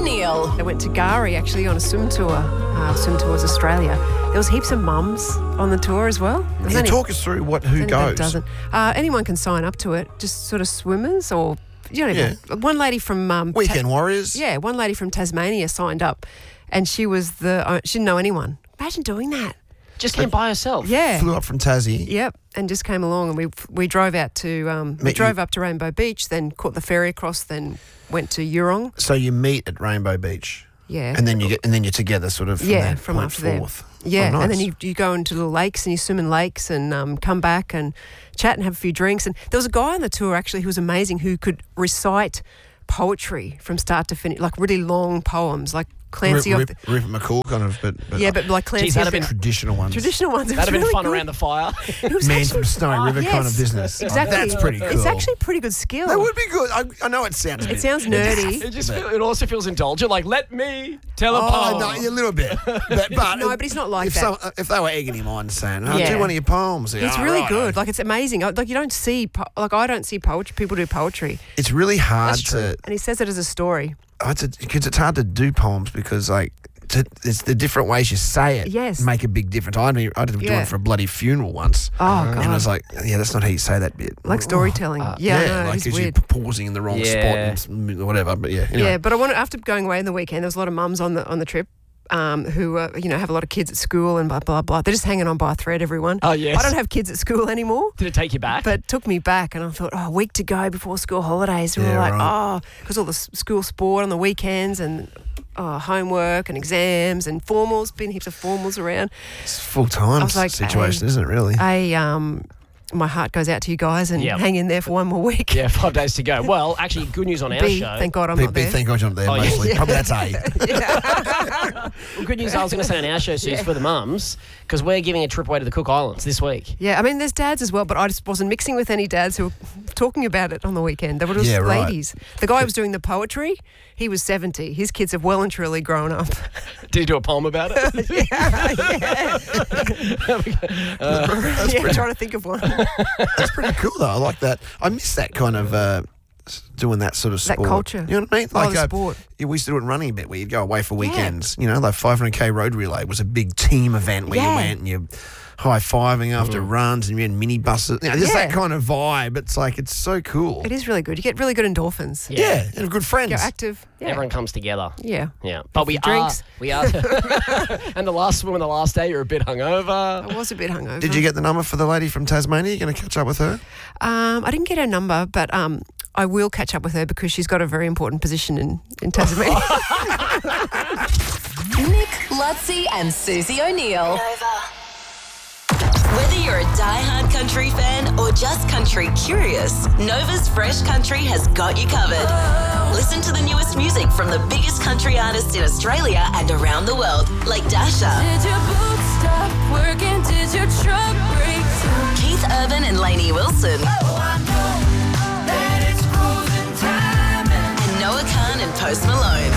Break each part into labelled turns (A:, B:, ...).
A: O'Neill.
B: I went to Gari actually on a swim tour. Swim Tours Australia. There was heaps of mums on the tour as well.
C: Talk us through who goes.
B: Doesn't. Anyone can sign up to it. Just sort of swimmers or one lady from
C: Weekend Warriors.
B: Yeah, one lady from Tasmania signed up, and she didn't know anyone. Imagine doing that.
D: Just came by herself.
B: Yeah.
C: Flew up from Tassie.
B: Yep, and just came along, and we drove out to drove up to Rainbow Beach, then caught the ferry across, then went to Eurong.
C: So you meet at Rainbow Beach.
B: Yeah.
C: And then you're together sort of from after forth.
B: There. Yeah,
C: nice.
B: And then you go into little lakes and you swim in lakes and come back and chat and have a few drinks. And there was a guy on the tour actually who was amazing, who could recite poetry from start to finish, like really long poems, like Clancy
C: Rupert McCall kind of, but
B: like Clancy.
D: Geez, that'd have been
C: traditional ones.
B: Traditional ones.
D: That'd have been
B: really
D: fun
B: good.
D: around the fire.
C: Man from Snowy River kind of business.
B: Exactly.
C: Oh, that's pretty cool.
B: It's actually a pretty good skill.
C: That would be good. I know it sounds.
B: It sounds nerdy.
D: It also feels indulgent. Like, let me tell a poem.
C: No, a little bit. But
B: but he's not like that.
C: If they were egging him on, saying, do one of your poems.
B: It's really good. Like, it's amazing. Like, you don't see, I don't see poetry. People do poetry.
C: It's really hard to.
B: And he says it as a story.
C: Because it's hard to do poems because, like, it's the different ways you say it.
B: Yes.
C: Make a big difference. I did one for a bloody funeral once.
B: Oh, God.
C: And I was like, that's not how you say that bit.
B: Like storytelling.
C: like
B: it's
C: because
B: weird.
C: you're pausing in the wrong spot and whatever. But anyway.
B: Yeah, but after going away on the weekend, there was a lot of mums on the trip. Who have a lot of kids at school and blah blah blah. They're just hanging on by a thread. Everyone.
D: Oh yes.
B: I don't have kids at school anymore.
D: Did it take you back?
B: But it took me back, and I thought, a week to go before school holidays. We were like, because all the school sport on the weekends and homework and exams and formals. Been heaps of formals around.
C: It's a full-time situation, isn't it? Really.
B: My heart goes out to you guys and hang in there for one more week.
D: Yeah, 5 days to go. Well, actually, good news on our show.
B: Thank God I'm not there.
C: Thank God you're not there, mostly. Probably that's A.
D: Well, good news I was going to say on our show, Suze, for the mums, because we're giving a trip away to the Cook Islands this week.
B: Yeah, I mean, there's dads as well, but I just wasn't mixing with any dads who were talking about it on the weekend. They were just ladies. The guy who was doing the poetry, he was 70. His kids have well and truly grown up.
D: Did he do a poem about it?
B: I'm trying to think of one.
C: That's pretty cool, though. I like that. I miss that kind of doing that sort of sport.
B: That culture.
C: You know what I mean? Like
B: the sport.
C: We used to do it in running a bit where you'd go away for weekends. You know, like 500k road relay was a big team event where you went and you high-fiving after runs and you're in mini buses. You know, just that kind of vibe. It's like, it's so cool.
B: It is really good. You get really good endorphins.
C: Yeah, and good friends.
B: You're active. Yeah.
D: Everyone comes together.
B: Yeah.
D: Yeah. But we are. And the last swim on the last day, you're a bit hungover.
B: I was a bit hungover.
C: Did you get the number for the lady from Tasmania? You going to catch up with her?
B: I didn't get her number, but I will catch up with her because she's got a very important position in Tasmania.
A: Nick Lutzi and Susie O'Neill. Whether you're a die-hard country fan or just country curious, Nova's Fresh Country has got you covered. Listen to the newest music from the biggest country artists in Australia and around the world, like Dasha.
E: Did your boots stop working? Did your truck break down?
A: Keith Urban and Lainey Wilson. And Noah Khan and Post Malone.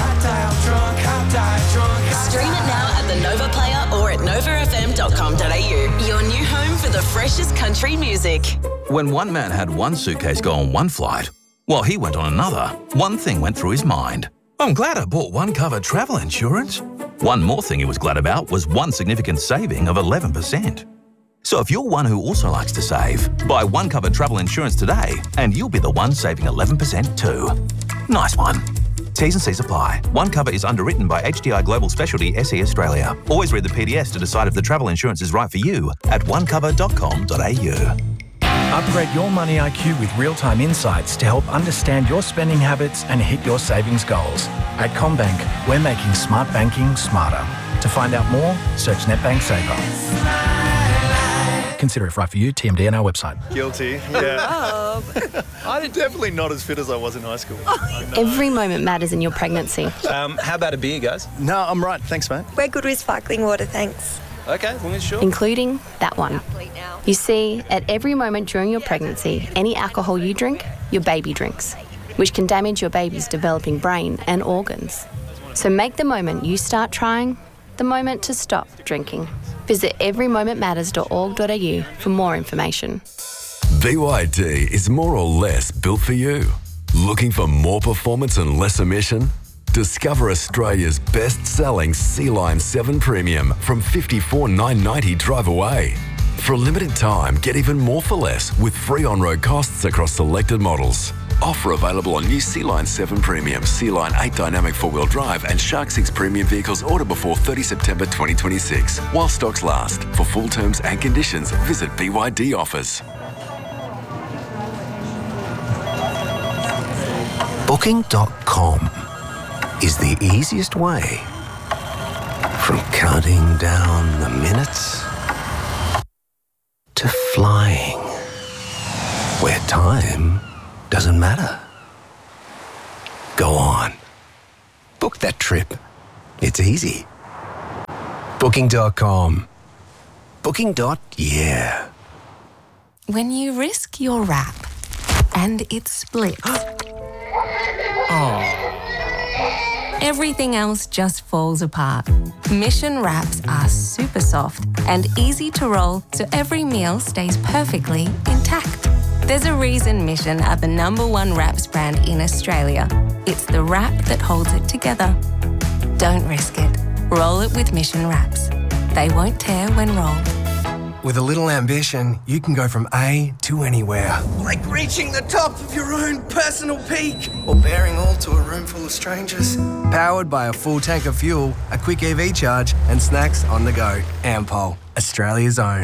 A: Stream it now at the Nova Player or at novafm.com.au. Your new home for the freshest country music.
F: When one man had one suitcase go on one flight, while he went on another, one thing went through his mind. I'm glad I bought One Cover travel insurance. One more thing he was glad about was one significant saving of 11%. So if you're one who also likes to save, buy One Cover travel insurance today and you'll be the one saving 11% too. Nice one. T's and C's apply. One Cover is underwritten by HDI Global Specialty SE Australia. Always read the PDS to decide if the travel insurance is right for you at onecover.com.au.
G: Upgrade your money IQ with real-time insights to help understand your spending habits and hit your savings goals. At CommBank, we're making smart banking smarter. To find out more, search NetBank Saver. Consider if right for you, TMD on our website.
H: Guilty, yeah. I'm definitely not as fit as I was in high school.
I: Every moment matters in your pregnancy.
H: How about a beer, guys? No, I'm right. Thanks, mate.
J: We're good with sparkling water, thanks.
H: Okay, as long as sure.
I: Including that one. You see, at every moment during your pregnancy, any alcohol you drink, your baby drinks, which can damage your baby's developing brain and organs. So make the moment you start trying the moment to stop drinking. Visit everymomentmatters.org.au for more information.
K: BYD is more or less built for you. Looking for more performance and less emission? Discover Australia's best-selling Sea Line 7 Premium from $54,990 drive away. For a limited time, get even more for less with free on-road costs across selected models. Offer available on new Sea Line 7 Premium, Sea Line 8 Dynamic 4-wheel drive and Shark 6 Premium vehicles order before 30 September 2026. While stocks last. For full terms and conditions, visit BYD Offers.
L: Booking.com is the easiest way from counting down the minutes to flying, where time doesn't matter. Go on. Book that trip. It's easy. Booking.com. Booking.yeah.
M: When you risk your wrap and it splits, everything else just falls apart. Mission wraps are super soft and easy to roll so every meal stays perfectly intact. There's a reason Mission are the #1 wraps brand in Australia. It's the wrap that holds it together. Don't risk it. Roll it with Mission wraps. They won't tear when rolled.
N: With a little ambition, you can go from A to anywhere.
O: Like reaching the top of your own personal peak.
N: Or bearing all to a room full of strangers. Powered by a full tank of fuel, a quick EV charge, and snacks on the go. Ampol, Australia's own.